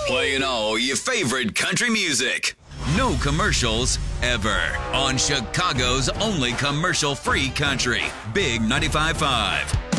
Playing all your favorite country music. No commercials ever. On Chicago's only commercial-free country. Big 95.5.